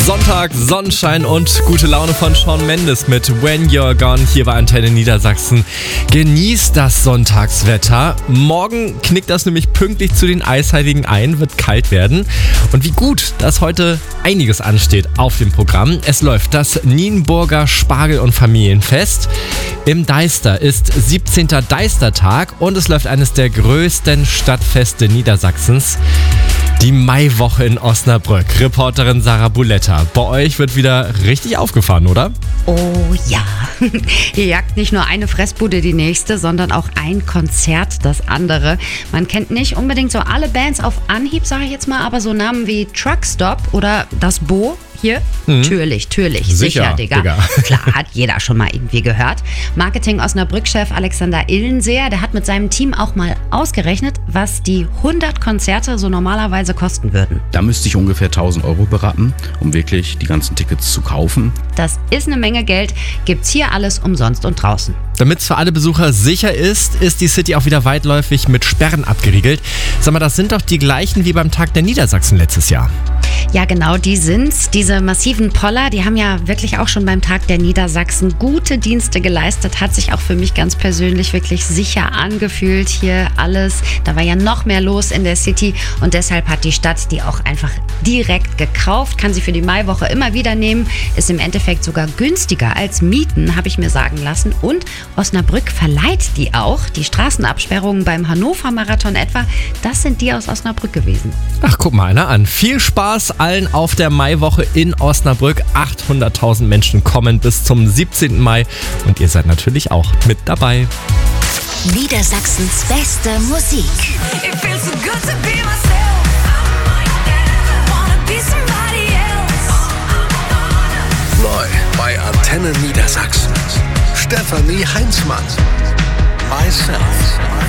Sonntag, Sonnenschein und gute Laune von Shawn Mendes mit When You're Gone hier bei Antenne Niedersachsen. Genießt das Sonntagswetter. Morgen knickt das nämlich pünktlich zu den Eisheiligen ein, wird kalt werden. Und wie gut, dass heute einiges ansteht auf dem Programm. Es läuft das Nienburger Spargel- und Familienfest. Im Deister ist 17. Deistertag und es läuft eines der größten Stadtfeste Niedersachsens. Die Maiwoche in Osnabrück. Reporterin Sarah Buletta. Bei euch wird wieder richtig aufgefahren, oder? Oh ja. Hier jagt nicht nur eine Fressbude die nächste, sondern auch ein Konzert das andere. Man kennt nicht unbedingt so alle Bands auf Anhieb, sage ich jetzt mal, aber so Namen wie Truckstop oder das Bo hier, Türlich, sicher, Digga. Klar, hat jeder schon mal irgendwie gehört. Marketing Osnabrück-Chef Alexander Illenseer, der hat mit seinem Team auch mal ausgerechnet, was die 100 Konzerte so normalerweise kosten würden. Da müsste ich ungefähr 1.000 Euro beraten, um wirklich die ganzen Tickets zu kaufen. Das ist eine Menge Geld, gibt's hier alles umsonst und draußen. Damit es für alle Besucher sicher ist die City auch wieder weitläufig mit Sperren abgeriegelt. Sag mal, das sind doch die gleichen wie beim Tag der Niedersachsen letztes Jahr. Ja, genau, die sind's. Diese massiven Poller, die haben ja wirklich auch schon beim Tag der Niedersachsen gute Dienste geleistet. Hat sich auch für mich ganz persönlich wirklich sicher angefühlt hier alles. Da war ja noch mehr los in der City und deshalb hat die Stadt die auch einfach direkt gekauft. Kann sie für die Maiwoche immer wieder nehmen. Ist im Endeffekt sogar günstiger als Mieten, habe ich mir sagen lassen. Und Osnabrück verleiht die auch. Die Straßenabsperrungen beim Hannover-Marathon etwa, das sind die aus Osnabrück gewesen. Ach, guck mal einer an. Viel Spaß allen auf der Maiwoche in Osnabrück. 800.000 Menschen kommen bis zum 17. Mai und ihr seid natürlich auch mit dabei. Niedersachsens beste Musik. Neu bei Antenne Niedersachsen. Stefanie Heinzmann. Myself.